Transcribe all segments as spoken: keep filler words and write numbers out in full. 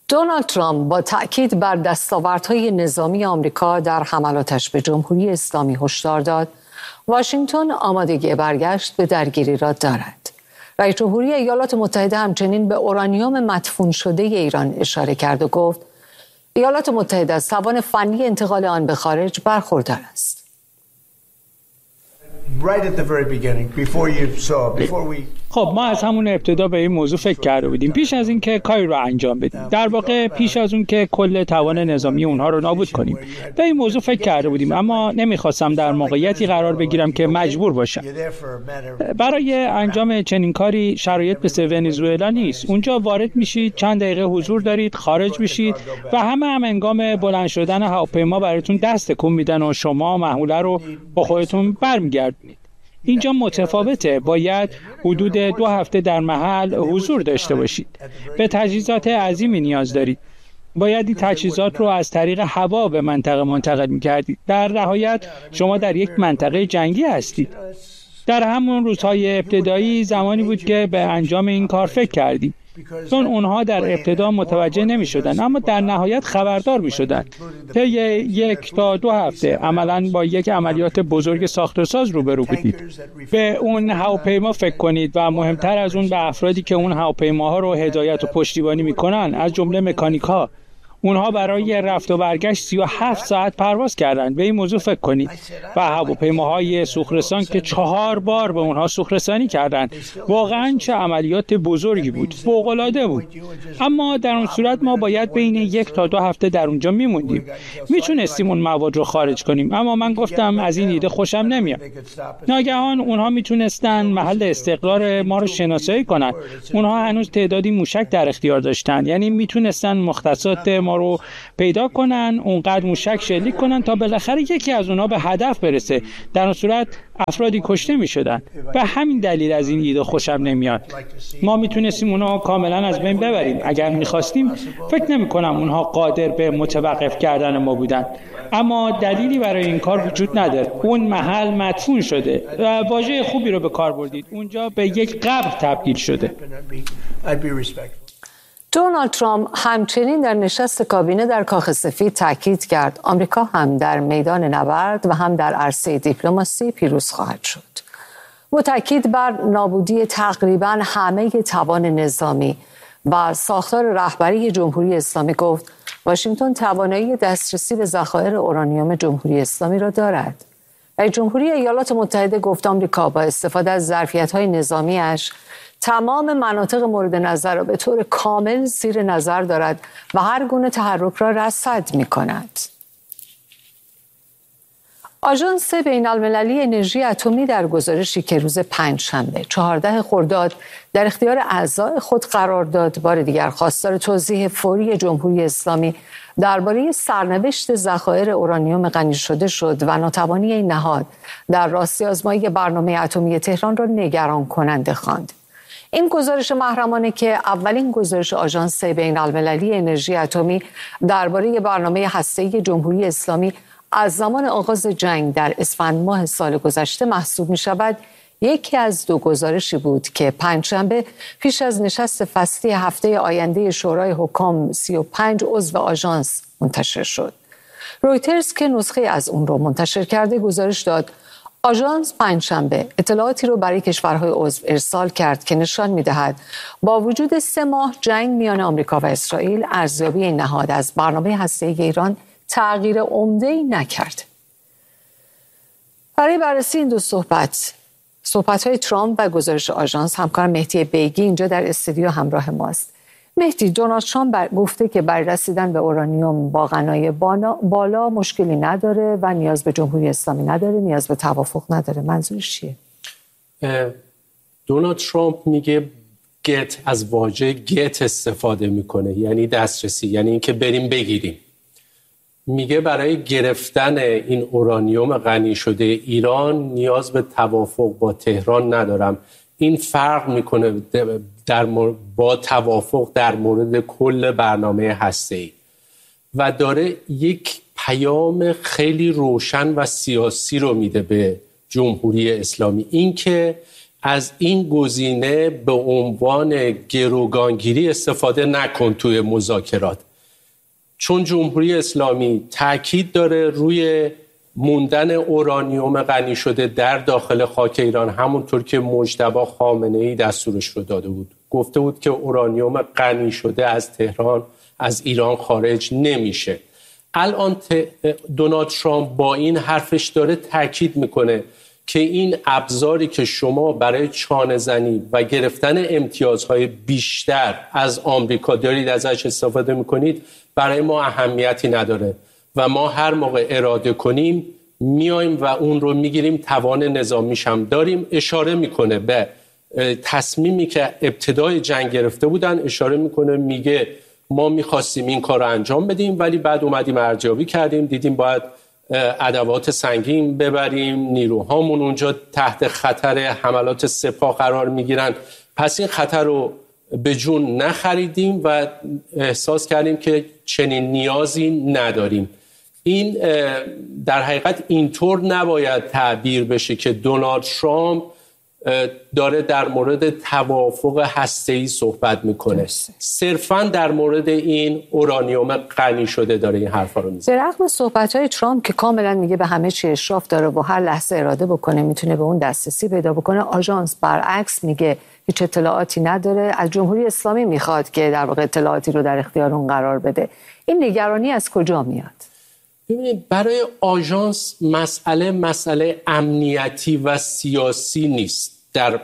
دونالد ترامپ با تأکید بر دستاوردهای نظامی آمریکا در حملاتش به جمهوری اسلامی هشدار داد واشنگتن آمادگی برگشت به درگیری را دارد. رئیس جمهوری ایالات متحده همچنین به اورانیوم مدفون شده ایران اشاره کرد و گفت ایالات متحده از توان فنی انتقال آن به خارج برخوردار است. خب ما از همون ابتدا به این موضوع فکر کرده بودیم پیش از اینکه کاری رو انجام بدیم، در واقع پیش از اون که کل توان نظامی اونها رو نابود کنیم به این موضوع فکر کرده بودیم، اما نمیخواستم در موقعیتی قرار بگیرم که مجبور باشم. برای انجام چنین کاری شرایط مثل ونزوئلا نیست. اونجا وارد میشید، چند دقیقه حضور دارید، خارج میشید و همه هم هنگام بلند شدن هواپیما براتون دست تکون میدن و شما محموله رو با خودتون برمیگردونید. اینجا متفاوته، باید حدود دو هفته در محل حضور داشته باشید. به تجهیزات عظیمی نیاز دارید. باید این تجهیزات رو از طریق هوا به منطقه منتقل می‌کردید. در نهایت شما در یک منطقه جنگی هستید. در همون روزهای ابتدایی زمانی بود که به انجام این کار فکر کردیم، چون اونها در ابتدا متوجه نمی شدن اما در نهایت خبردار می شدن. طی یک تا دو هفته عملاً با یک عملیات بزرگ ساخت و ساز روبرو بودید. به اون هواپیما فکر کنید و مهمتر از اون به افرادی که اون هواپیماها رو هدایت و پشتیبانی می کنن، از جمله مکانیک‌ها. اونها برای رفت و برگشت سی و هفت ساعت پرواز کردند. به این موضوع فکر کنید. و هواپیماهای سوخت‌رسان که چهار بار به اونها سوخت‌رسانی کردند. واقعاً چه عملیات بزرگی بود. فوق‌العاده بود. اما در اون صورت ما باید بین یک تا دو هفته در اونجا میموندیم. میتونستیم اون مواد رو خارج کنیم، اما من گفتم از این ایده خوشم نمیاد. ناگهان اونها میتونستن محل استقرار ما رو شناسایی کنن. اونها هنوز تعدادی موشک در اختیار داشتن، یعنی میتونستن مختصات ما رو پیدا کنن، اونقدر موشک شلیک کنن تا بالاخره یکی از اونها به هدف برسه. در اون صورت افرادی کشته می شدن. به همین دلیل از این ایده خوشم نمیاد. ما میتونستیم اونها کاملا از بین ببریم. اگر میخواستیم فکر نمی کنم اونها قادر به متوقف کردن ما بودن، اما دلیلی برای این کار وجود نداره. اون محل مدفون شده و واژه خوبی رو به کار بردید. اونجا به یک قبر تبدیل شده. دونالد ترامپ همچنین در نشست کابینه در کاخ سفید تاکید کرد آمریکا هم در میدان نبرد و هم در عرصه دیپلماسی پیروز خواهد شد. با تاکید بر نابودی تقریباً همه توان نظامی و ساختار رهبری جمهوری اسلامی گفت واشنگتن توانایی دسترسی به ذخایر اورانیوم جمهوری اسلامی را دارد. رئیس جمهوری ایالات متحده گفت آمریکا با استفاده از ظرفیت‌های نظامی‌اش تمام مناطق مورد نظر را به طور کامل زیر نظر دارد و هر گونه تحرک را رصد می‌کند. آژانس بین‌المللی انرژی اتمی در گزارشی که روز پنجشنبه چهاردهم خرداد در اختیار اعضای خود قرار داد، بار دیگر خواستار توضیح فوری جمهوری اسلامی درباره سرنوشت ذخایر اورانیوم غنی شده شد و ناتوانی این نهاد در راستای آزمایی برنامه اتمی تهران را نگران کننده خواند. این گزارش محرمانه که اولین گزارش آژانس بین‌المللی انرژی اتمی درباره برنامه هسته‌ای جمهوری اسلامی از زمان آغاز جنگ در اسفند ماه سال گذشته محسوب می شود، یکی از دو گزارشی بود که پنجشنبه پیش از نشست فصلی هفته آینده شورای حکام سی و پنج عضو آژانس منتشر شد. رویترز که نسخه از اون رو منتشر کرده گزارش داد آژانس پنجشنبه اطلاعاتی رو برای کشورهای عضو ارسال کرد که نشان می‌دهد با وجود سه ماه جنگ میان آمریکا و اسرائیل، ارزیابی این نهاد از برنامه هسته‌ای ایران تغییر عمده‌ای نکرد. برای بررسی این دو صحبت، صحبت‌های ترامپ و گزارش آژانس، همکارم مهدی بیگی اینجا در استودیو همراه ماست. مهدی، دونالد ترامپ گفته که برای رسیدن به اورانیوم با غنای بالا مشکلی نداره و نیاز به جمهوری اسلامی نداره، نیاز به توافق نداره. منظورش چیه؟ دونالد ترامپ میگه گت، از واژه گت استفاده میکنه، یعنی دسترسی، یعنی اینکه بریم بگیریم. میگه برای گرفتن این اورانیوم غنی شده ایران نیاز به توافق با تهران ندارم. این فرق میکنه در با توافق در مورد کل برنامه هسته‌ای و داره یک پیام خیلی روشن و سیاسی رو میده به جمهوری اسلامی، این که از این گزینه به عنوان گروگانگیری استفاده نکن توی مذاکرات، چون جمهوری اسلامی تاکید داره روی موندن اورانیوم غنی شده در داخل خاک ایران، همونطور که مجتبی خامنه‌ای دستورش رو داده بود. گفته بود که اورانیوم غنی شده از تهران، از ایران خارج نمیشه. الان دونالد ترامپ با این حرفش داره تاکید میکنه که این ابزاری که شما برای چانه زنی و گرفتن امتیازهای بیشتر از آمریکا دارید ازش استفاده میکنید برای ما اهمیتی نداره و ما هر موقع اراده کنیم میایم و اون رو میگیریم، توان نظامیش هم داریم. اشاره میکنه به تصمیمی که ابتدای جنگ گرفته بودن، اشاره میکنه میگه ما میخواستیم این کار رو انجام بدیم ولی بعد اومدیم ارزیابی کردیم دیدیم باید ادوات سنگین ببریم، نیروهامون اونجا تحت خطر حملات سپاه قرار میگیرن، پس این خطر رو به جون نخریدیم و احساس کردیم که چنین نیازی نداریم. این در حقیقت اینطور نباید تعبیر بشه که دونالد ترامپ داره در مورد توافق هسته‌ای صحبت میکنه، صرفاً در مورد این اورانیوم غنی شده داره این حرفا رو میزنه. به رغم صحبت‌های ترامپ که کاملا میگه به همه چی اشراف داره و هر لحظه اراده بکنه میتونه به اون دسترسی پیدا بکنه، آژانس برعکس میگه هیچ اطلاعاتی نداره، از جمهوری اسلامی میخواد که در واقع اطلاعاتی رو در اختیار اون قرار بده. این نگرانی از کجا میاد؟ ببینید برای آژانس مسئله مسئله امنیتی و سیاسی نیست. در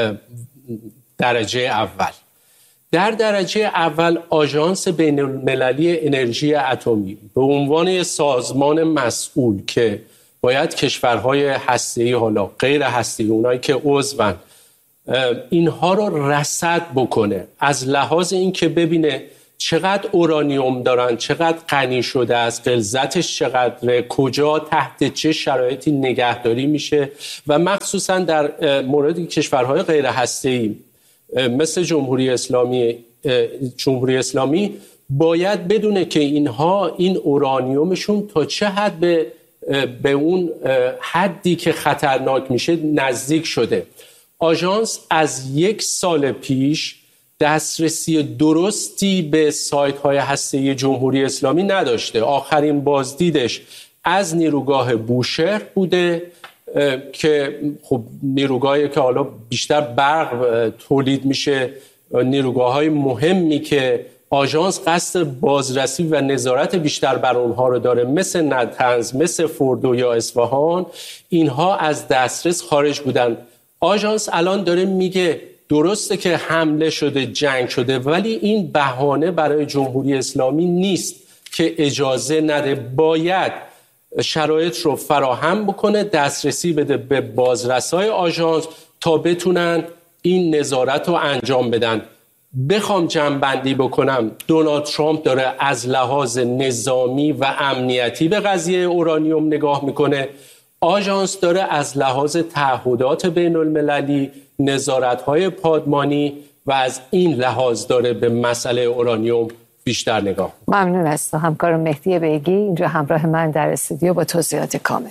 درجه اول در درجه اول آژانس بین المللی انرژی اتمی به عنوان سازمان مسئول که باید کشورهای هسته‌ای، حالا غیر هسته‌ای، اونایی که عضون، اینها رو رصد بکنه از لحاظ این که ببینه چقدر اورانیوم دارن، چقدر غنی شده است، غلظتش چقدره، کجا تحت چه شرایطی نگهداری میشه و مخصوصا در مورد کشورهای غیر هسته‌ای مثل جمهوری اسلامی جمهوری اسلامی باید بدونه که اینها این اورانیومشون تا چه حد به به اون حدی که خطرناک میشه نزدیک شده. آژانس از یک سال پیش دسترسی درستی به سایت‌های هسته‌ای جمهوری اسلامی نداشته. آخرین بازدیدش از نیروگاه بوشهر بوده که خب نیروگاهی که حالا بیشتر برق تولید میشه، نیروگاه‌های مهمی که آژانس قصد بازرسی و نظارت بیشتر بر اونها رو داره، مثل نطنز، مثل فردو یا اصفهان، اینها از دسترس خارج بودن. آژانس الان داره میگه درسته که حمله شده، جنگ شده، ولی این بهانه برای جمهوری اسلامی نیست که اجازه نده، باید شرایط رو فراهم بکنه، دسترسی بده به بازرسای آژانس تا بتونن این نظارت رو انجام بدن. بخوام جمع‌بندی بکنم، دونالد ترامپ داره از لحاظ نظامی و امنیتی به قضیه اورانیوم نگاه میکنه، آژانس داره از لحاظ تعهدات بین المللی، نظارت‌های پادمانی و از این لحاظ داره به مسئله اورانیوم بیشتر نگاه. ممنون از تو همکارم مهدی بیگی اینجا همراه من در استودیو با توضیحات کامل.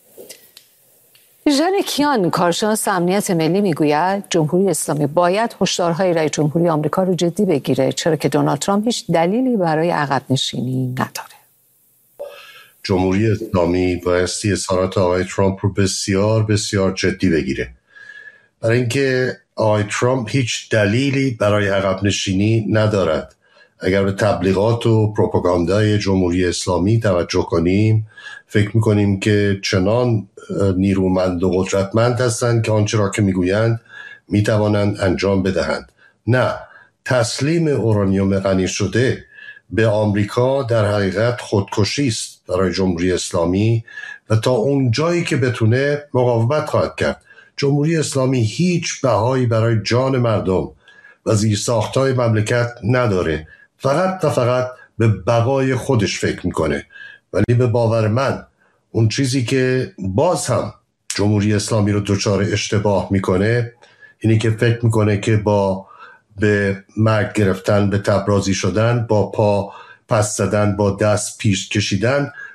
ژن کیان کارشناس امنیت ملی میگوید جمهوری اسلامی باید هشدارهای رئیس جمهوری آمریکا رو جدی بگیره، چرا که دونالد ترامپ هیچ دلیلی برای عقب نشینی نداره. جمهوری اسلامی بایستی اظهارات آقای ترامپ رو بسیار بسیار جدی بگیره، برای اینکه آقای ترامپ هیچ دلیلی برای عقب نشینی ندارد. اگر به تبلیغات و پروپاگاندای جمهوری اسلامی توجه کنیم، فکر میکنیم که چنان نیرومند و قدرتمند هستند که آنچه را که میگویند میتوانند انجام بدهند. نه، تسلیم اورانیوم غنی شده به آمریکا در حقیقت خودکشی است برای جمهوری اسلامی و تا اون جایی که بتونه مقاومت خواهد کرد. جمهوری اسلامی هیچ بهایی برای جان مردم و زیرساخت‌های مملکت نداره، فقط و فقط به بقای خودش فکر میکنه. ولی به باور من اون چیزی که باز هم جمهوری اسلامی رو دچار اشتباه میکنه اینی که فکر میکنه که با به مرگ گرفتن، به تبرازی شدن، با پا پس زدن، با دست پیش کشیدن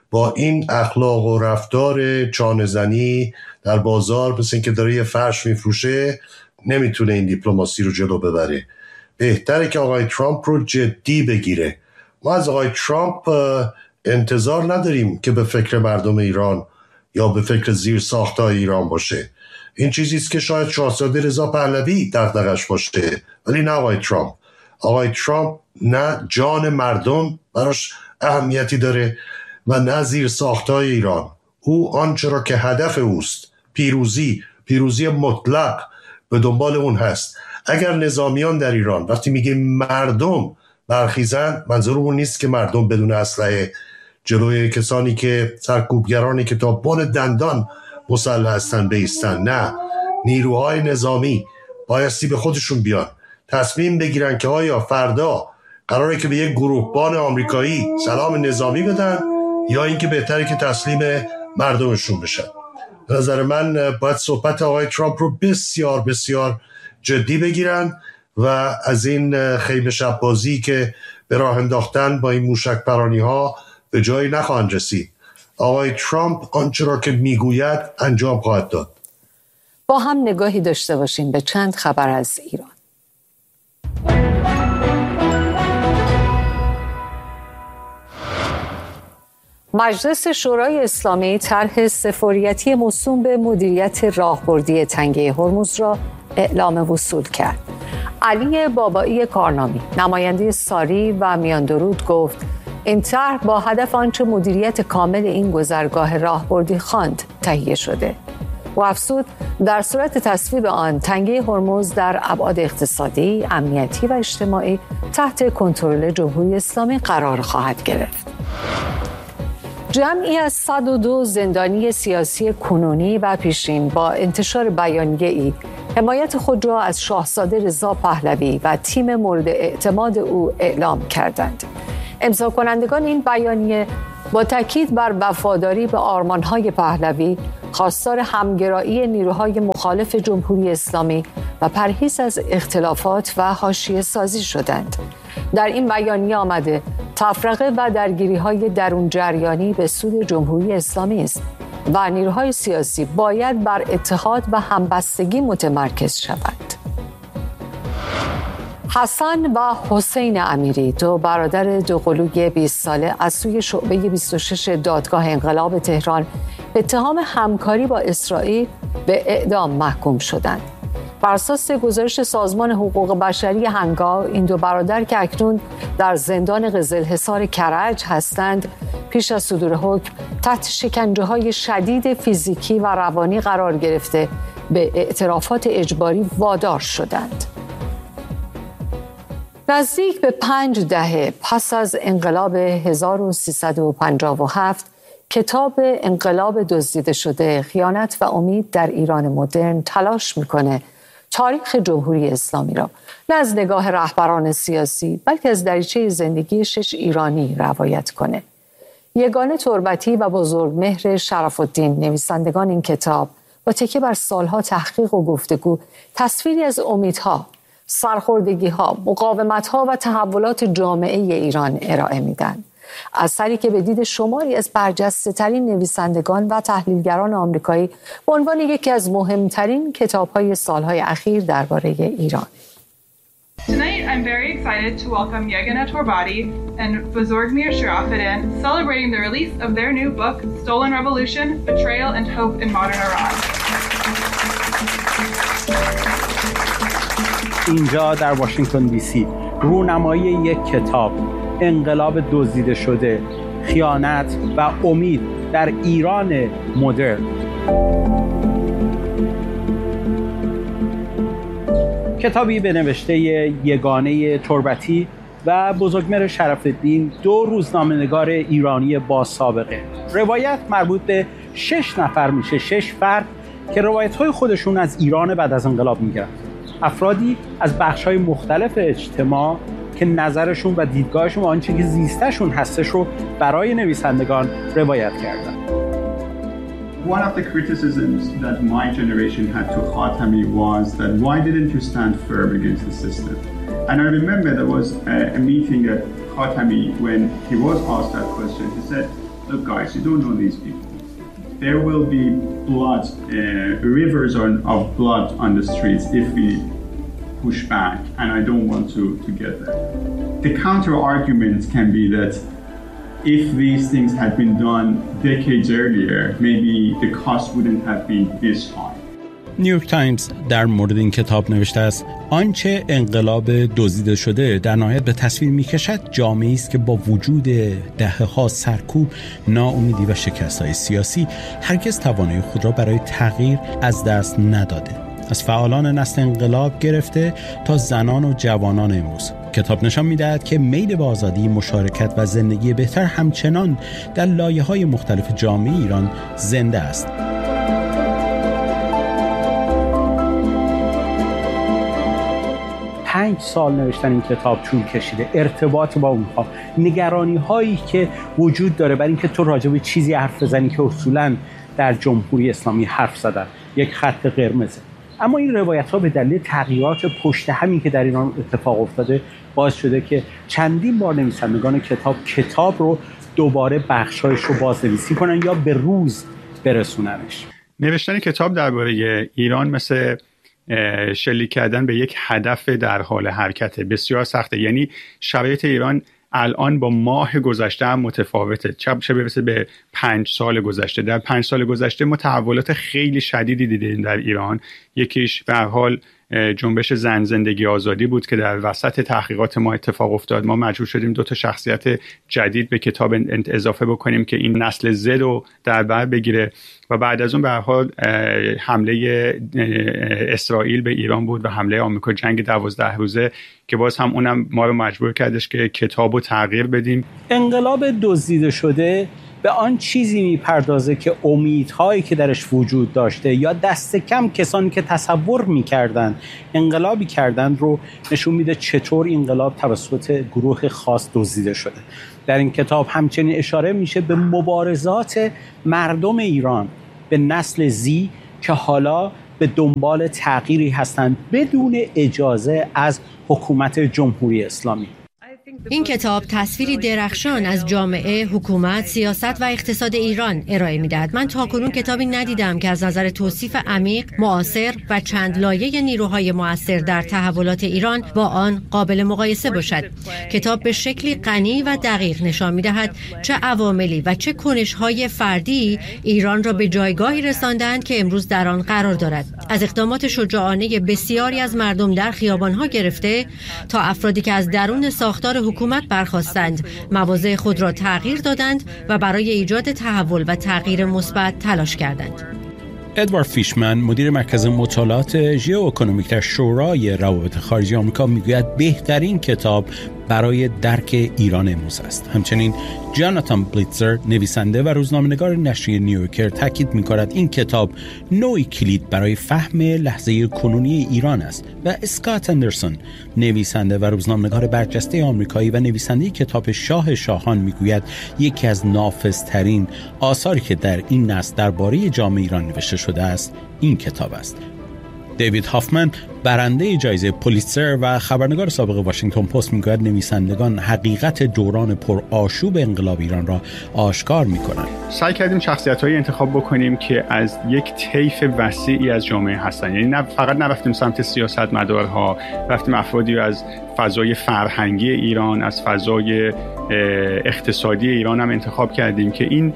با این اخلاق و رفتار چانه‌زنی در بازار مثل این که داره یه فرش میفروشه نمیتونه این دیپلماسی رو جلو ببره. بهتره که آقای ترامپ رو جدی بگیره. ما از آقای ترامپ انتظار نداریم که به فکر مردم ایران یا به فکر زیر ساختای ایران باشه. این چیزیست که شاید شاهزاده رضا پهلوی دغدغش باشه، ولی نه آقای ترامپ. آقای ترامپ نه جان مردم براش اهمیتی داره و نه زیر ساختای ایران. او آنچه را که هدف اوست، پیروزی پیروزی مطلق، به دنبال اون هست. اگر نظامیان در ایران وقتی میگه مردم برخیزن، منظور اون نیست که مردم بدون اسلحه جلوی کسانی که سرکوبگرانی که تا بن دندان مسلح هستن بایستن. نه، نیروهای نظامی بایستی به خودشون بیان، تصمیم بگیرن که آیا فردا قراره که به یک گروهبان آمریکایی سلام نظامی بدن یا اینکه بهتره که تسلیم مردمشون بشن. به نظر من باید صحبت آقای ترامپ رو بسیار بسیار جدی بگیرن و از این خیمه شب بازی که به راه انداختن با این موشک پرانی ها به جایی نخواهند رسید. آقای ترامپ آنچه را که میگوید انجام خواهد داد. با هم نگاهی داشته باشیم به چند خبر از ایران. مجلس شورای اسلامی طرح سفارتی موسوم به مدیریت راهبردی تنگه هرمز را اعلام وصول کرد. علی بابایی کارنامی، نماینده ساری و میان درود، گفت این طرح با هدف آنچه مدیریت کامل این گذرگاه راهبردی خواند تهیه شده. و افزود در صورت تصویب آن تنگه هرمز در ابعاد اقتصادی، امنیتی و اجتماعی تحت کنترل جمهوری اسلامی قرار خواهد گرفت. جمعی از صد و دو زندانی سیاسی کنونی و پیشین با انتشار بیانیه‌ای حمایت خود را از شاهزاده رضا پهلوی و تیم مورد اعتماد او اعلام کردند. امضا کنندگان این بیانیه با تاکید بر وفاداری به آرمان‌های پهلوی، خواستار همگرایی نیروهای مخالف جمهوری اسلامی و پرهیز از اختلافات و حاشیه سازی شدند. در این بیانیه آمده تفرقه و درگیری‌های درون جریانی به سود جمهوری اسلامی است و نیروهای سیاسی باید بر اتحاد و همبستگی متمرکز شوند. حسن و حسین امیری، دو برادر دوقلوی بیست ساله، از سوی شعبه بیست و شش دادگاه انقلاب تهران به اتهام همکاری با اسرائیل به اعدام محکوم شدند. بر اساس گزارش سازمان حقوق بشری هنگا، این دو برادر که اکنون در زندان قزلحصار کرج هستند، پیش از صدور حکم تحت شکنجه‌های شدید فیزیکی و روانی قرار گرفته به اعترافات اجباری وادار شدند. نزدیک به پنج دهه پس از انقلاب هزار و سیصد و پنجاه و هفت، کتاب انقلاب دزدیده شده، خیانت و امید در ایران مدرن تلاش میکنه تاریخ جمهوری اسلامی را نه از نگاه رهبران سیاسی بلکه از دریچه زندگی شش ایرانی روایت کنه. یگانه تربتی و بزرگمهر شرف‌الدین، نویسندگان این کتاب، با تکیه بر سالها تحقیق و گفتگو تصویری از امیدها، سرخوردگی‌ها، مقاومت‌ها و تحولات جامعه ایران ارائه میدن. اثری که به دید شماری از برجسته‌ترین نویسندگان و تحلیلگران آمریکایی به عنوان یکی از مهمترین کتاب‌های سال‌های اخیر درباره ایران. Tonight, I'm very excited to welcome Yegana Torbati and Bozorgmir Sharafadin, celebrating the release of their new book, Stolen Revolution, Betrayal and Hope in Modern Iran. اینجا در واشنگتن دی سی رونمایی یک کتاب، انقلاب دزدیده شده، خیانت و امید در ایران مدرن. کتابی به نوشته یگانه تربتی و بزرگمهر شرف‌الدین، دو روزنامه‌نگار ایرانی با سابقه. روایت مربوط به شش نفر میشه، شش فرد که روایت‌های خودشون از ایران بعد از انقلاب میگن. افرادی از بخش‌های مختلف اجتماع که نظرشون و دیدگاهشون و آنچه که زیستشون هستش رو برای نویسندگان روایت کردن. One of the criticisms that my generation had to Khatami was that why didn't you stand firm against the system? And I remember there was a, a meeting at Khatami when he was asked that question. He said, look guys, you don't know these people. There will be blood, uh, rivers of blood on the streets if we push back, and I don't want to, to get there. The counter argument can be that if these things had been done decades earlier, maybe the cost wouldn't have been this high. نیویورک تایمز در مورد این کتاب نوشته است آنچه انقلاب دزدیده شده در نهایت به تصویر می‌کشد جامعه‌ای است که با وجود دهه‌ها سرکوب، ناامیدی و شکست‌های سیاسی هرگز توانایی خود را برای تغییر از دست نداده. از فعالان نسل انقلاب گرفته تا زنان و جوانان امروز. کتاب نشان می‌دهد که میل به آزادی، مشارکت و زندگی بهتر همچنان در لایه‌های مختلف جامعه ایران زنده است. پنج سال نوشتن این کتاب طول کشیده، ارتباط با اونها، نگرانی هایی که وجود داره برای اینکه تو راجع به چیزی حرف بزنی که اصولاً در جمهوری اسلامی حرف زدن، یک خط قرمزه. اما این روایت ها به دلیل تغییرات پشت همی که در ایران اتفاق افتاده باعث شده که چندین بار نویسندگان کتاب کتاب رو دوباره بخشایش رو بازنویسی کنن یا به روز برسوننش. نوشتن کتاب درباره ایران مثل شلیک کردن به یک هدف در حال حرکت بسیار سخته. یعنی شرایط ایران الان با ماه گذشته هم متفاوته، چه برسه به پنج سال گذشته. در پنج سال گذشته ما تحولات خیلی شدیدی دیدیم در ایران. یکیش به هر حال جنبش زن زندگی آزادی بود که در وسط تحقیقات ما اتفاق افتاد. ما مجبور شدیم دو تا شخصیت جدید به کتاب اضافه بکنیم که این نسل زد رو در بر بگیره و بعد از اون به هر حال حمله اسرائیل به ایران بود و حمله آمریکا، جنگ دوازده روزه که باز هم اونم ما رو مجبور کردش که کتابو تغییر بدیم. انقلاب دزدیده شده به آن چیزی میپردازه که امیدهایی که درش وجود داشته یا دست کم کسانی که تصور میکردن انقلابی کردن رو نشون میده چطور انقلاب توسط گروه خاص دزدیده شده. در این کتاب همچنین اشاره میشه به مبارزات مردم ایران، به نسل زی که حالا به دنبال تغییری هستند بدون اجازه از حکومت جمهوری اسلامی. این کتاب تصویری درخشان از جامعه، حکومت، سیاست و اقتصاد ایران ارائه می‌دهد. من تاکنون کتابی ندیدم که از نظر توصیف عمیق، معاصر و چند لایه نیروهای مؤثر در تحولات ایران با آن قابل مقایسه باشد. کتاب به شکلی غنی و دقیق نشان می‌دهد چه عواملی و چه کنش‌های فردی ایران را به جایگاهی رساندند که امروز در آن قرار دارد. از اقدامات شجاعانه بسیاری از مردم در خیابان‌ها گرفته تا افرادی که از درون ساختار حکومت برخاستند، مواضع خود را تغییر دادند و برای ایجاد تحول و تغییر مثبت تلاش کردند. ادوارد فیشمن، مدیر مرکز مطالعات ژئواکونومیک در شورای روابط خارجی آمریکا، میگوید بهترین کتاب برای درک ایران امروز است. همچنین جاناتان بلیتزر، نویسنده و روزنامه‌نگار نشریه نیویورکر، تاکید می‌کند این کتاب نوعی کلید برای فهم لحظه کنونی ایران است و اسکات اندرسون، نویسنده و روزنامه‌نگار برجسته آمریکایی و نویسنده کتاب شاه شاهان، میگوید یکی از نافذترین آثاری که در این نسل درباره جامعه ایران نوشته شده است این کتاب است. دیوید هافمن، برنده جایزه پولیتزر و خبرنگار سابق واشنگتن پست، میگوید نویسندگان حقیقت دوران پرآشوب انقلاب ایران را آشکار میکنند. سعی کردیم شخصیت‌هایی انتخاب بکنیم که از یک طیف وسیعی از جامعه هستند. یعنی نه فقط نرفتیم سمت سیاستمدارها، رفتیم افرادی از فضای فرهنگی ایران، از فضای اقتصادی ایران هم انتخاب کردیم که این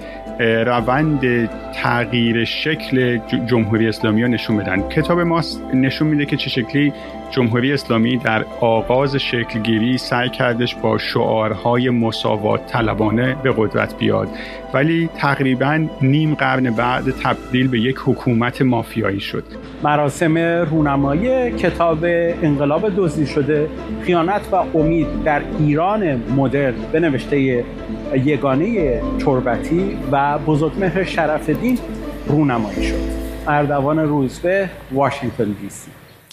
روند تغییر شکل جمهوری اسلامی رو نشون بدن. کتاب ما نشون میده که چه شکلی جمهوری اسلامی در آغاز شکلگیری سعی کردش با شعارهای مساوات طلبانه به قدرت بیاد، ولی تقریباً نیم قرن بعد تبدیل به یک حکومت مافیایی شد. مراسم رونمایی کتاب انقلاب دزدیده شده، خیانت و امید در ایران مدرن به نوشته یگانه تربتی و بزرگمهر شرف‌الدین رونمایی شد. اردوان روزبه، واشنگتن دی سی.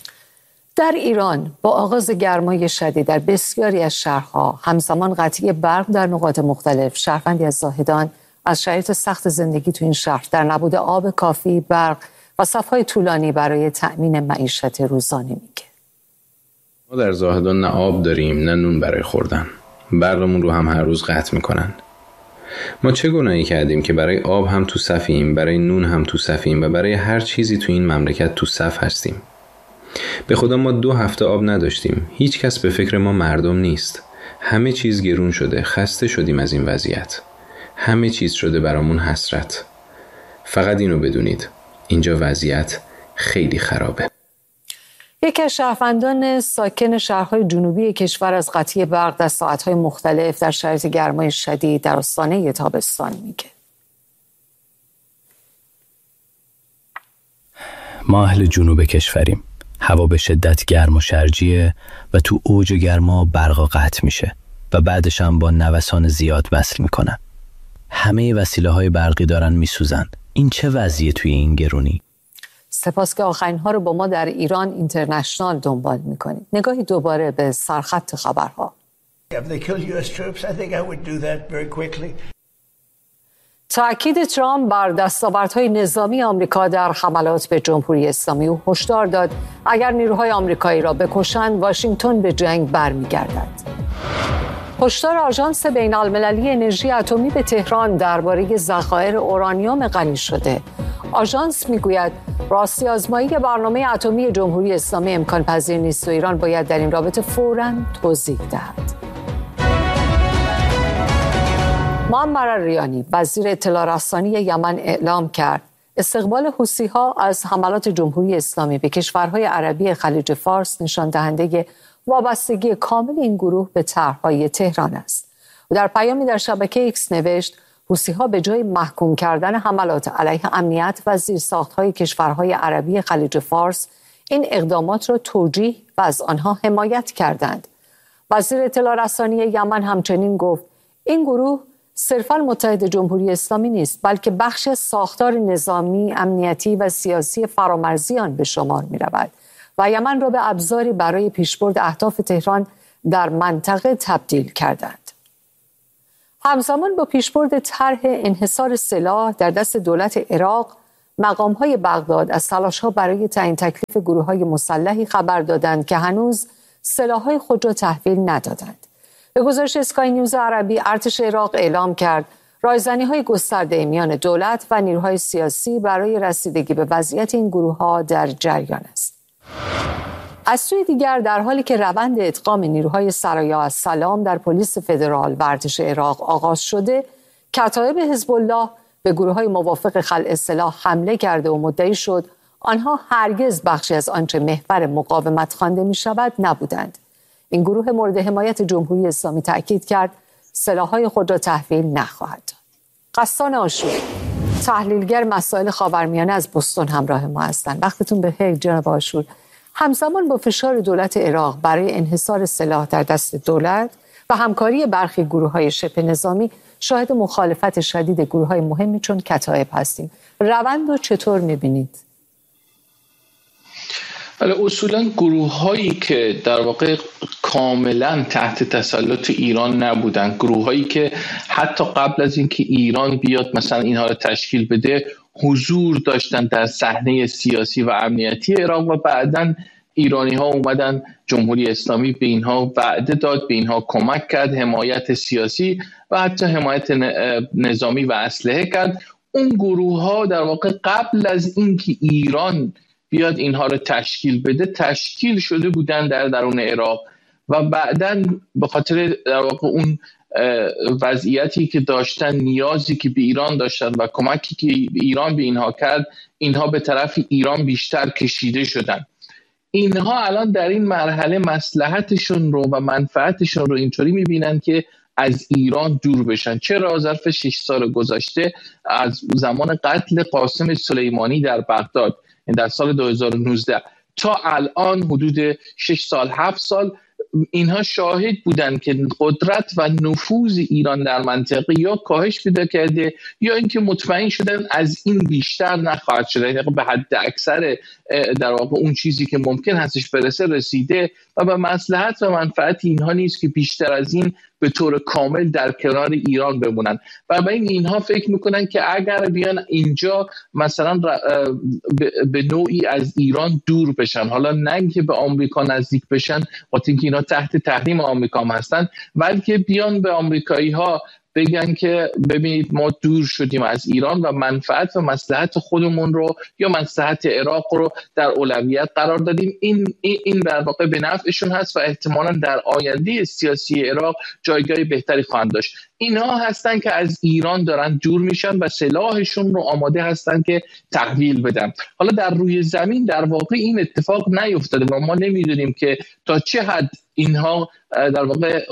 در ایران با آغاز گرمای شدید در بسیاری از شهرها، همزمان قطعی برق در نقاط مختلف، شهروندی از زاهدان از شرایط سخت زندگی تو این شهر در نبود آب کافی، برق و صف‌های طولانی برای تأمین معیشت روزانه میگه. ما در زاهدان نه آب داریم نه نون برای خوردن. برقمون رو هم هر روز قطع میکنن. ما چه گناهی کردیم که برای آب هم تو صفیم، برای نون هم تو صفیم و برای هر چیزی تو این مملکت تو صف هستیم؟ به خدا ما دو هفته آب نداشتیم. هیچ کس به فکر ما مردم نیست. همه چیز گرون شده. خسته شدیم از این وضعیت. همه چیز شده برامون حسرت. فقط اینو بدونید، اینجا وضعیت خیلی خرابه. یکی از شهروندان ساکن شهرهای جنوبی کشور از قطعی برق در ساعتهای مختلف در شرایط گرمای شدید در آستانه تابستان میگه. ما اهل جنوب کشوریم. هوا به شدت گرم و شرجیه و تو اوج گرما برقا قطع میشه و بعدش هم با نوسان زیاد وصل میکنن. همه وسیله های برقی دارن میسوزن. این چه وضعیه توی این گرونی؟ سپاس که آخرین ها رو با ما در ایران اینترنشنال دنبال میکنید. نگاهی دوباره به سرخط خبرها. تأکید ترامپ بر دستاوردهای نظامی آمریکا در حملات به جمهوری اسلامی او هشدار داد اگر نیروهای آمریکایی را بکشند واشنگتن به جنگ برمیگردد. هشدار آژانس بین‌المللی انرژی اتمی به تهران درباره ذخایر اورانیوم غنی شده. آژانس میگوید راستی آزمایی برنامه اتمی جمهوری اسلامی امکان پذیر نیست و ایران باید در این رابطه فوراً توضیح دهد. معمر ریانی وزیر اطلاع رسانی یمن اعلام کرد استقبال حوثی‌ها از حملات جمهوری اسلامی به کشورهای عربی خلیج فارس نشان دهنده وابستگی کامل این گروه به طرح‌های تهران است. و در پیامی در شبکه ایکس نوشت حوثی‌ها به جای محکوم کردن حملات علیه امنیت و زیرساخت‌های کشورهای عربی خلیج فارس این اقدامات را توجیه و از آنها حمایت کردند. وزیر اطلاع رسانی یمن همچنین گفت این گروه صرفاً متحد جمهوری اسلامی نیست بلکه بخش ساختار نظامی، امنیتی و سیاسی فرامرزی آن به شمار می‌رود و یمن را به ابزاری برای پیشبرد اهداف تهران در منطقه تبدیل کردند. همزمان با پیشبرد طرح انحصار سلاح در دست دولت عراق، مقام‌های بغداد از تلاش‌ها برای تعیین تکلیف گروه‌های مسلحی خبر دادند که هنوز سلاح‌های خود را تحویل ندادند. به گزارش اسکای نیوز عربی، ارتش عراق اعلام کرد رایزنی‌های گسترده میان دولت و نیروهای سیاسی برای رسیدگی به وضعیت این گروه‌ها در جریان است. از سوی دیگر در حالی که روند ادغام نیروهای سرایا از سلام در پلیس فدرال و ارتش عراق آغاز شده، کتایب حزب الله به گروه‌های موافق خلع سلاح حمله کرده و مدعی شد آنها هرگز بخشی از آنچه محور مقاومت خوانده می‌شود نبودند. این گروه مورد حمایت جمهوری اسلامی تأکید کرد سلاح‌های خود را تحویل نخواهد داد. قسان آشور، تحلیلگر مسائل خاورمیانه از بوستون همراه ما هستند. وقتتون بخیر جناب آشور. همزمان با فشار دولت عراق برای انحصار سلاح در دست دولت و همکاری برخی گروه‌های شبه نظامی شاهد مخالفت شدید گروه‌های مهمی چون کتایب هستیم. روند رو چطور می‌بینید؟ ولی اصولا گروه هایی که در واقع کاملا تحت تسلط ایران نبودن، گروه هایی که حتی قبل از اینکه ایران بیاد مثلا اینها رو تشکیل بده حضور داشتن در صحنه سیاسی و امنیتی عراق و بعداً ایرانی ها اومدن جمهوری اسلامی به اینها وعده داد، به اینها کمک کرد، حمایت سیاسی و حتی حمایت نظامی و اسلحه کرد. اون گروه ها در واقع قبل از اینکه ایران بیاد اینها رو تشکیل بده تشکیل شده بودن در درون عراق و بعداً به خاطر در واقع اون وضعیتی که داشتن، نیازی که به ایران داشتن و کمکی که ایران به اینها کرد، اینها به طرف ایران بیشتر کشیده شدن. اینها الان در این مرحله مصلحتشون رو و منفعتشون رو اینطوری میبینن که از ایران دور بشن. چرا؟ ظرف شش سال گذشته از زمان قتل قاسم سلیمانی در بغداد در سال دو هزار و نوزده تا الان حدود شش سال هفت سال اینها شاهد بودند که قدرت و نفوذ ایران در منطقه یا کاهش پیدا کرده یا اینکه مطمئن شدن از این بیشتر نخواهد شد، یعنی به حد اکثر در واقع اون چیزی که ممکن هستش برسه رسیده و به مصلحت و منفعت اینها نیست که بیشتر از این به طور کامل در کنار ایران بمونن و به این اینها فکر میکنن که اگر بیان اینجا مثلا به نوعی از ایران دور بشن، حالا نه اینکه به آمریکا نزدیک بشن وقتی که اینا تحت تحریم آمریکا هم هستن، بلکه بیان به آمریکایی ها بگن که ببینید ما دور شدیم از ایران و منفعت و مصلحت خودمون رو یا مصلحت عراق رو در اولویت قرار دادیم. این این در واقع به نفعشون هست و احتمالاً در آینده سیاسی عراق جایگاه بهتری خواهند داشت. اینها هستن که از ایران دارن دور میشن و سلاحشون رو آماده هستن که تحویل بدن. حالا در روی زمین در واقع این اتفاق نیفتاده و ما نمیدونیم که تا چه حد اینها در واقع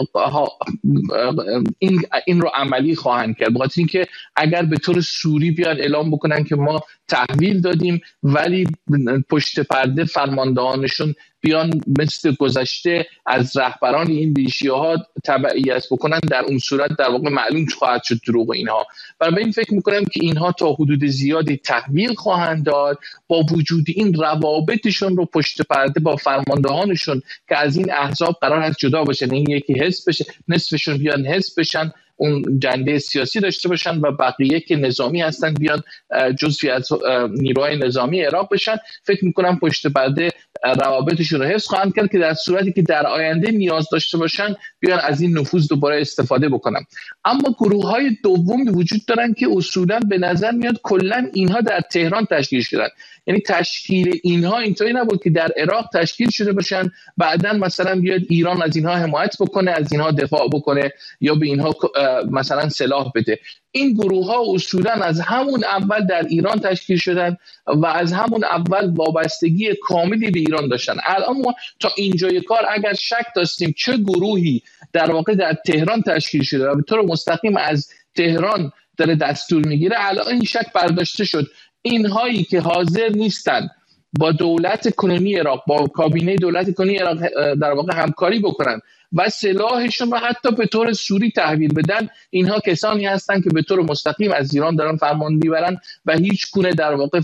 این این رو عملی خواهند کرد. بخاطر اینکه اگر به طور سوری بیان اعلام بکنن که ما تحویل دادیم ولی پشت پرده فرماندهانشون بیان مثل گذشته از رهبران این بیشی‌ها تبعیت بکنن، در اون صورت در واقع معلوم خواهد شد دروغ اینها. برای این فکر میکنم که اینها تا حدود زیادی تحویل خواهند داد با وجود این روابطشون رو پشت پرده با فرماندهانشون که از این احزاب قرار هست جدا باشن، این یکی حزب بشه، نصفشون بیان حزب بشن، اون جنبه سیاسی داشته باشن و بقیه که نظامی هستن بیان جزئی از نیروهای نظامی عراق بشن. فکر میکنم پشت پرده روابطشون رو حفظ خواهند کرد که در صورتی که در آینده نیاز داشته باشن بیان از این نفوذ دوباره استفاده بکنن. اما گروه‌های دوم وجود دارن که اصولا به نظر میاد کلا اینها در تهران تشکیل شدن. یعنی تشکیل اینها اینطوری نبود که در عراق تشکیل شده باشن بعداً مثلا بیاد ایران از اینها حمایت بکنه، از اینها دفاع بکنه یا به اینها مثلا سلاح بده. این گروه ها اصولا از همون اول در ایران تشکیل شدن و از همون اول وابستگی کاملی به ایران داشتن. الان ما تا اینجای کار اگر شک داشتیم چه گروهی در واقع در تهران تشکیل شده و به طور مستقیم از تهران داره دستور میگیره، الان این شک برداشته شد. اینهایی که حاضر نیستن با دولت کنونی عراق، با کابینه دولت کنونی عراق در واقع همکاری بکنن و سلاحشون رو حتی به طور سوری تحویل بدن، اینها کسانی هستند که به طور مستقیم از ایران دارن فرمان میبرن و هیچ گونه در واقع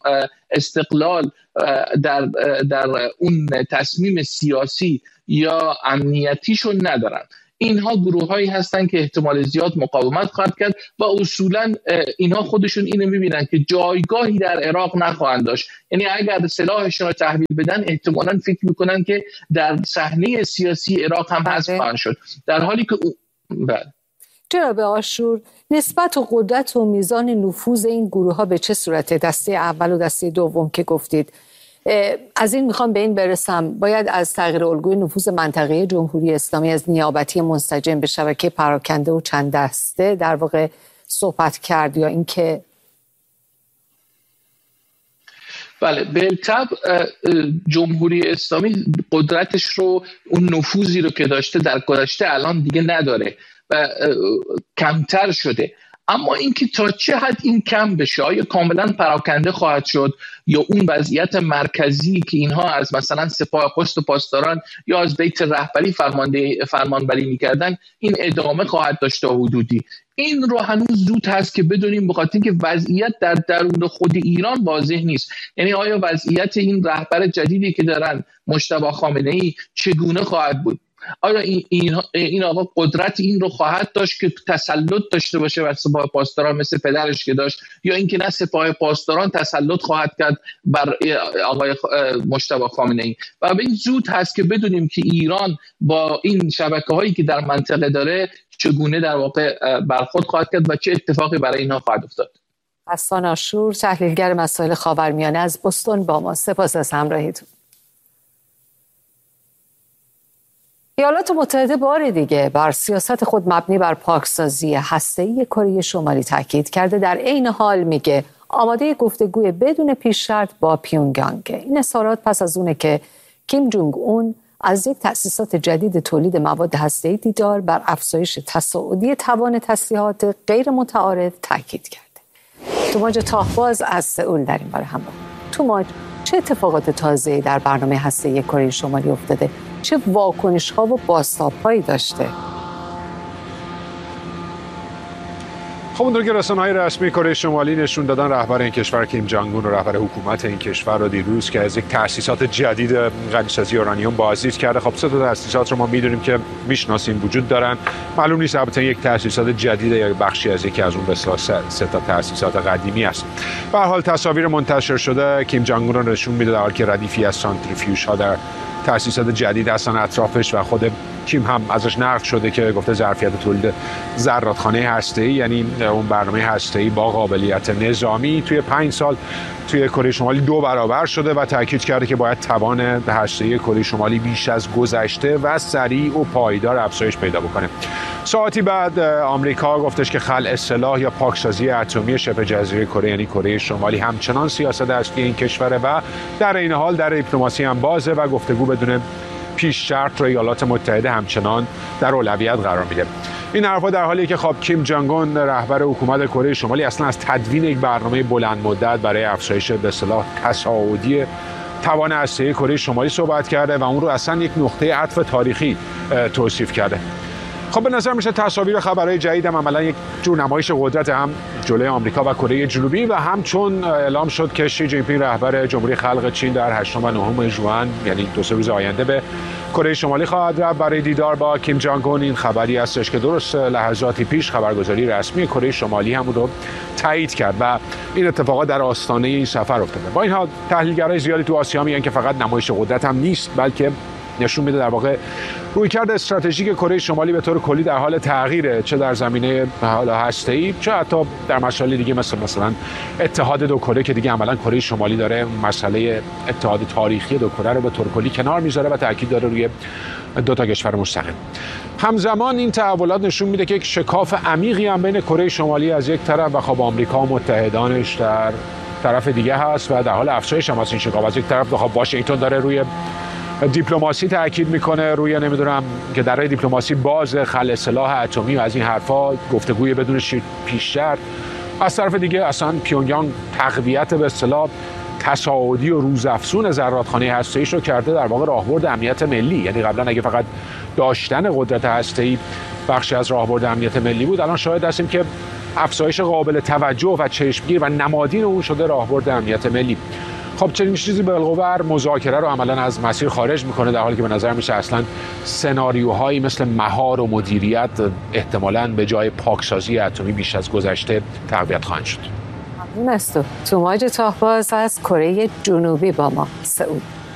استقلال در در اون تصمیم سیاسی یا امنیتیشون ندارن. اینها گروه‌هایی هستند که احتمال زیاد مقاومت خواهد کرد و اصولاً اینها خودشون اینو می‌بینن که جایگاهی در عراق نخواهند داشت. یعنی اگر سلاحشون رو تحویل بدن احتمالاً فکر می‌کنن که در صحنه سیاسی عراق هم حذف خواهند شد، در حالی که بله. جناب عاشور، نسبت و قدرت و میزان نفوذ این گروه‌ها به چه صورته؟ دسته اول و دسته دوم که گفتید، از این میخوام به این برسم باید از تغییر الگوی نفوذ منطقه جمهوری اسلامی از نیابتی منسجم به شبکه پراکنده و چند دسته در واقع صحبت کرد یا اینکه بله بالطبع جمهوری اسلامی قدرتش رو، اون نفوذی رو که داشته در گذشته الان دیگه نداره و کمتر شده. اما اینکه تا چه حد این کم بشه، آیا کاملا پراکنده خواهد شد یا اون وضعیت مرکزی که اینها از مثلا سپاه پست و پاسداران یا از بیت رهبری فرمانده فرمانبری میکردن این ادامه خواهد داشت تا حدودی، این رو هنوز زود هست که بدونیم، بخاطر اینکه وضعیت در درون خود ایران واضح نیست. یعنی آیا وضعیت این رهبر جدیدی که دارن مجتبی خامنه‌ای چگونه خواهد بود؟ آیا این, این, این آقا قدرت این رو خواهد داشت که تسلط داشته باشه بر سپاه پاسداران مثل پدرش که داشت، یا اینکه نه سپاه پاسداران تسلط خواهد کرد بر آقای مجتبی خامنه‌ای؟ و به این زود هست که بدونیم که ایران با این شبکه‌هایی که در منطقه داره چگونه در واقع برخورد خواهد کرد و چه اتفاقی برای اینها خواهد افتاد. حسان عاشور، تحلیلگر مسائل خاورمیانه از بوستون با ما، سپاس از همراهیتون. ایالات متحده بار دیگه بر سیاست خود مبنی بر پاکسازی هسته‌ای کره شمالی تاکید کرده، در عین حال میگه آماده گفتگوی بدون پیش شرط با پیونگیانگ. این اظهارات پس از اونه که کیم جونگ اون از یک تأسیسات جدید تولید مواد هسته‌ای دیدار بر افزایش تصاعدی توان تسلیحات غیر متعارف تاکید کرده. توماج تاهباز از سئول در این باره همراه. توماج، چه اتفاقات تازه‌ای در برنامه هسته‌ای کره شمالی افتاده؟ چه واکنش‌ها و بازتاب‌هایی داشته؟ خب اونطور که رسانه‌های رسمی کره شمالی نشون دادن، رهبر این کشور کیم جانگ اون و رهبر حکومت این کشور رو دیروز که از یک تأسیسات جدید غنیسازی اورانیوم بازدید کرده. خب سه تا تأسیسات رو ما می‌دونیم که میشناسیم وجود دارن. معلوم نیست البته یک تأسیسات جدید یا بخشی از یکی از اون به اصطلاح سه تا تأسیسات قدیمی است. به هر حال تصاویر منتشر شده کیم جانگ اون رو نشون میده در حالی که ردیفی از سانتریفیوژها در تأسیسات جدید هستن اطرافش و خود کیم هم ازش نقد شده که گفته ظرفیت تولید ذراتخانه هسته‌ای، یعنی اون برنامه هسته‌ای با قابلیت نظامی، توی پنج سال توی کره شمالی دو برابر شده و تاکید کرده که باید توان هسته‌ای کره شمالی بیش از گذشته و سریع و پایدار افزایش پیدا بکنه. ساعتی بعد آمریکا گفتش که خلع سلاح یا پاکسازی اتمی شبه جزیره کره یعنی کره شمالی همچنان سیاست اصلی این کشوره و در این حال در دیپلماسی هم بازه و گفتگو بدون پیش شرط ایالات متحده همچنان در اولویت قرار میده. این حرفا در حالی که خب کیم جانگ اون رهبر حکومت کره شمالی اصلا از تدوین یک برنامه بلند مدت برای افزایش به اصطلاح تصاعدی توان هسته‌ای کره شمالی صحبت کرده و اون رو اصلا یک نقطه عطف تاریخی توصیف کرده. خب به نظر میشه تصاویر خبرهای جدید هم عملا یک جور نمایش قدرت هم جلوی آمریکا و کره جنوبی و همچون اعلام شد که شی جین پینگ رهبر جمهوری خلق چین در هشتم و نهم ژوئن یعنی دو سه روز آینده به کره شمالی خواهد رفت برای دیدار با کیم جانگ اون. این خبری هستش که درست لحظاتی پیش خبرگزاری رسمی کره شمالی هم رو تایید کرد و این اتفاقات در آستانه این سفر افتاده. با این حال تحلیلگرای زیادی تو آسیا میگن که فقط نمایش قدرت هم نیست، بلکه نشون میده در واقع رویکرد استراتژیک کره شمالی به طور کلی در حال تغییره، چه در زمینه حالا هسته‌ای چه حتی در مسائل دیگه مثل مثلا اتحاد دو کره که دیگه عملاً کره شمالی داره مسئله اتحاد تاریخی دو کره رو به طور کلی کنار میذاره و تاکید داره روی دو تا کشور مستقل. همزمان این تحولات نشون میده که یک شکاف عمیقی هم بین کره شمالی از یک طرف و خب آمریکا و متحدانش در طرف دیگه هست و در حال افزایش هم از این شکاف. از یک طرف خب واشنگتن داره روی دیپلماسی تاکید میکنه، روی نمیدونم که در دیپلماسی باز خلع سلاح اتمی و از این حرفا گفتگوی بدون پیش شرط. از طرف دیگه اصلا پیونگیانگ تقویت به اصطلاح تصاعدی و روزافزون ذراتخانه هسته‌ایش رو کرده در واقع راهبرد امنیت ملی. یعنی قبلا اگه فقط داشتن قدرت هسته‌ای بخشی از راهبرد امنیت ملی بود، الان شاهد هستیم که افزایش قابل توجه و چشمگیر و نمادین اون شده راهبرد امنیت ملی. خب چنین چیزی بالقوه مذاکره رو عملا از مسیر خارج میکنه، در حالی که به نظر میشه اصلا سناریوهایی مثل مهار و مدیریت احتمالاً به جای پاکسازی اتمی بیش از گذشته تقویت خواهند شد. ممنون است. توماج تاهباز از کره جنوبی با ما سعود.